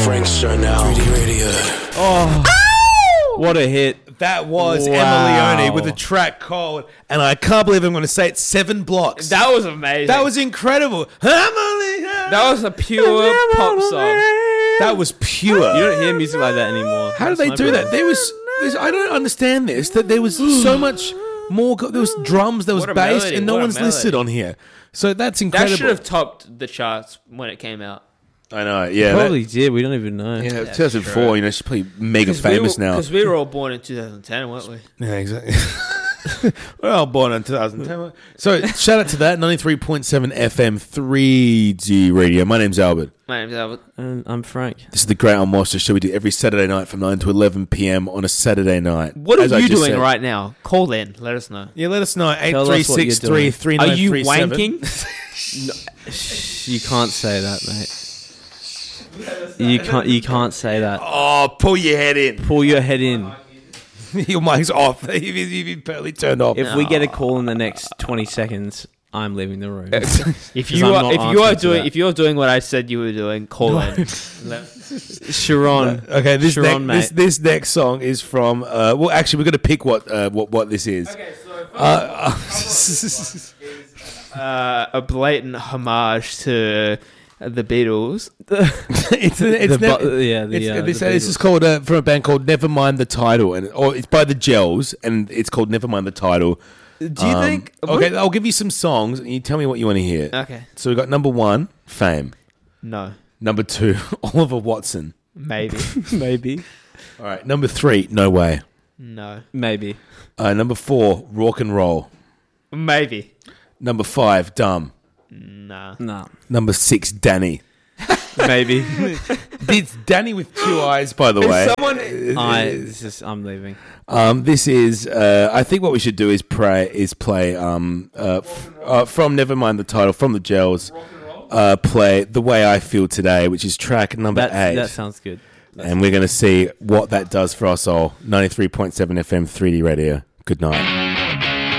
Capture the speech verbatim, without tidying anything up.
Frank Chernow. three D Radio. Oh, what a hit. That was Wow. Emma Leone with a track called, and I can't believe I'm going to say it, Seven Blocks. That was amazing. That was incredible. Emily, That was a pure pop song. That was pure. You don't hear music like that anymore. How did they do that? There was, there's, I don't understand this. That there was so much more. There was drums, there was What a bass, melody, and no what a one's melody. listed on here. So that's incredible. That should have topped the charts when it came out. I know. Yeah, Probably did. We don't even know. that, yeah. That's two thousand four. true. You know, she's probably mega famous now. Because we were all born in two thousand ten, weren't we? Yeah, exactly. We're all born in two thousand ten. So shout out to that ninety-three point seven F M three G Radio. My name's Albert. My name's Albert. And I'm Frank. This is the Great Unmonster Show we do every Saturday night from nine to eleven p.m. on a Saturday night. What As are I you just doing said. right now? Call in. Let us know. Yeah, let us know. eight Tell three us what six you're three doing. three Are nine you three seven. wanking? You can't say that, mate. You can't. You can't say that. Oh, pull your head in. Pull your head in. Your mic's off. You've been barely turned off. If we get a call in the next twenty seconds, I'm leaving the room. If you I'm are, not if you are answering to doing, that. if you're doing what I said you were doing, call in. Sharon. Okay, this, Sharon, next, this mate. this next song is from. Uh, well, actually, we're going to pick what uh, what what this is. Okay, so Uh, uh, a blatant homage to the Beatles. it's it's The nev- bu- yeah, the, it's- uh, this, the this is Beatles. called uh, from a band called Nevermind the Title, and or it's by the Gels, and it's called Nevermind the Title. Do you Um, think? Okay, I'll give you some songs, and you tell me what you want to hear. Okay. So we got number one, Fame. No. Number two, Oliver Watson. Maybe. Maybe. All right, number three, No Way. No. Maybe. Uh, number four, Rock and Roll. Maybe. Number five, Dumb. Nah. Nah. Number six, Danny. Maybe. It's Danny with two eyes, by the way. Someone. I. This is. I'm leaving. Um, this is. Uh, I think what we should do is pray is play. Um, uh, f- uh, from Nevermind the Title from the Gels. Uh, play The Way I Feel Today, which is track number That's, eight, that sounds good. and we're going to see what that does for us all. ninety-three point seven F M three D Radio. Good night.